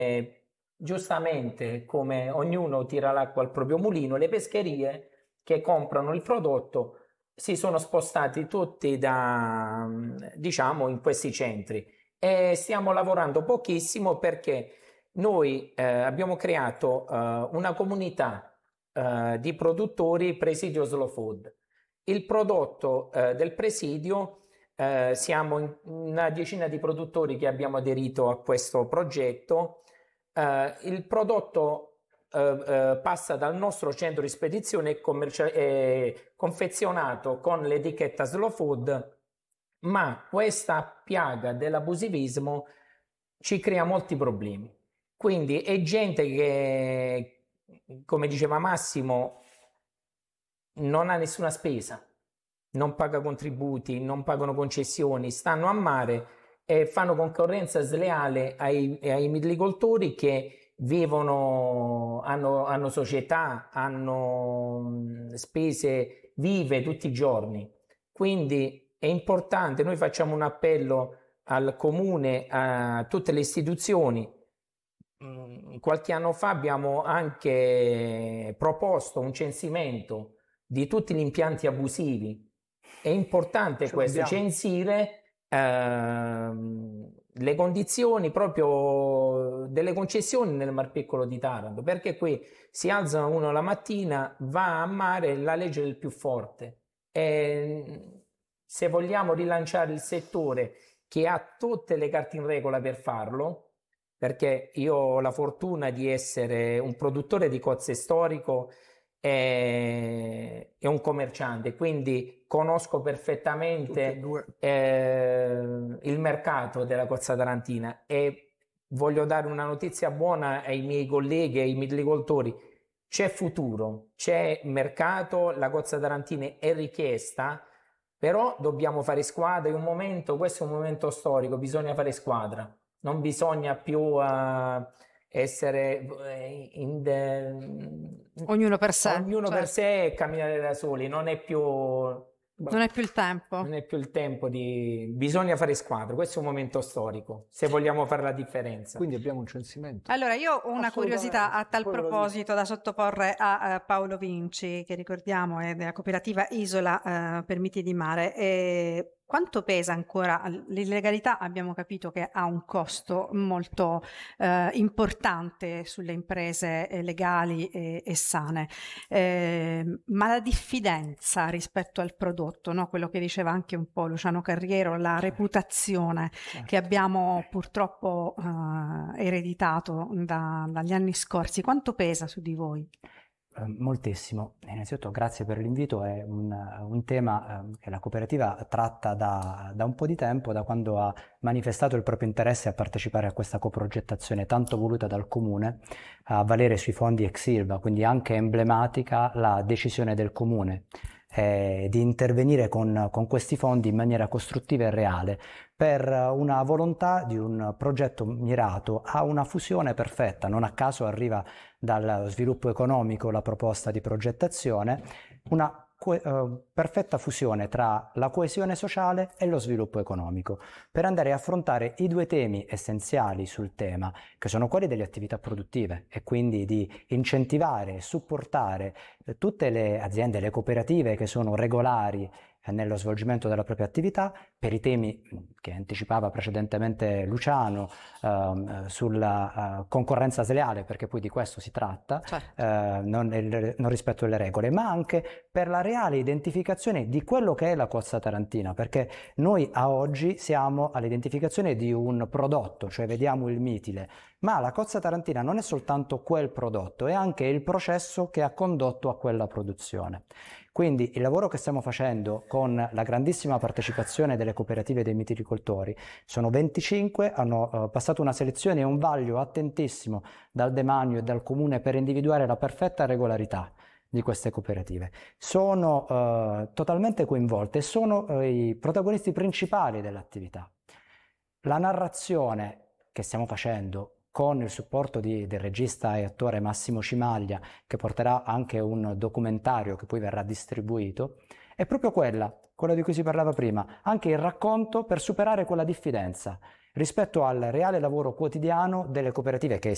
giustamente, come ognuno tira l'acqua al proprio mulino, le pescherie che comprano il prodotto si sono spostati tutti diciamo, in questi centri, e stiamo lavorando pochissimo perché noi abbiamo creato una comunità di produttori Presidio Slow Food. Il prodotto del presidio, siamo una decina di produttori che abbiamo aderito a questo progetto. Il prodotto passa dal nostro centro di spedizione e confezionato con l'etichetta Slow Food, ma questa piaga dell'abusivismo ci crea molti problemi. Quindi è gente che, come diceva Massimo, non ha nessuna spesa, non paga contributi, non pagano concessioni, stanno a mare e fanno concorrenza sleale ai midlicoltori che vivono, hanno società, hanno spese vive tutti i giorni. Quindi è importante, noi facciamo un appello al comune, a tutte le istituzioni. Qualche anno fa abbiamo anche proposto un censimento di tutti gli impianti abusivi. È importante questo, censire le condizioni proprio delle concessioni nel Mar Piccolo di Taranto, perché qui si alza uno la mattina, va a mare, la legge del più forte. E se vogliamo rilanciare il settore che ha tutte le carte in regola per farlo, perché io ho la fortuna di essere un produttore di cozze storico e un commerciante, quindi conosco perfettamente il mercato della cozza tarantina, e voglio dare una notizia buona ai miei colleghi, ai midlicoltori: c'è futuro, c'è mercato, la cozza tarantina è richiesta, però dobbiamo fare squadra. Questo è un momento storico, bisogna fare squadra. Non bisogna più essere ognuno per sé, ognuno per sé e camminare da soli. Non è più il tempo. Non è più il tempo bisogna fare squadra. Questo è un momento storico, se vogliamo fare la differenza. Quindi abbiamo un censimento. Allora, io ho una curiosità a tal proposito da sottoporre a Paolo Vinci, che ricordiamo è della cooperativa Isola per Miti di Mare. Quanto pesa ancora l'illegalità? Abbiamo capito che ha un costo molto importante sulle imprese legali e sane, ma la diffidenza rispetto al prodotto, no? Quello che diceva anche un po' Luciano Carriero, la reputazione che abbiamo purtroppo ereditato dagli anni scorsi, quanto pesa su di voi? Moltissimo. Innanzitutto grazie per l'invito, è un tema che la cooperativa tratta da un po' di tempo, da quando ha manifestato il proprio interesse a partecipare a questa coprogettazione tanto voluta dal comune a valere sui fondi ex Ilva, quindi anche emblematica la decisione del comune di intervenire con questi fondi in maniera costruttiva e reale per una volontà di un progetto mirato a una fusione perfetta. Non a caso arriva dal sviluppo economico la proposta di progettazione, una perfetta fusione tra la coesione sociale e lo sviluppo economico, per andare a affrontare i due temi essenziali sul tema, che sono quelli delle attività produttive, e quindi di incentivare e supportare tutte le aziende, le cooperative che sono regolari nello svolgimento della propria attività, per i temi che anticipava precedentemente Luciano sulla concorrenza sleale, perché poi di questo si tratta, non rispetto alle regole, ma anche per la reale identificazione di quello che è la cozza tarantina, perché noi a oggi siamo all'identificazione di un prodotto, cioè vediamo il mitile, ma la cozza tarantina non è soltanto quel prodotto, è anche il processo che ha condotto a quella produzione. Quindi il lavoro che stiamo facendo con la grandissima partecipazione delle cooperative dei mitilicoltori, sono 25, hanno passato una selezione e un vaglio attentissimo dal demanio e dal comune per individuare la perfetta regolarità di queste cooperative. Sono totalmente coinvolte e sono i protagonisti principali dell'attività. La narrazione che stiamo facendo con il supporto del regista e attore Massimo Cimaglia, che porterà anche un documentario che poi verrà distribuito, è proprio quella di cui si parlava prima, anche il racconto per superare quella diffidenza rispetto al reale lavoro quotidiano delle cooperative, che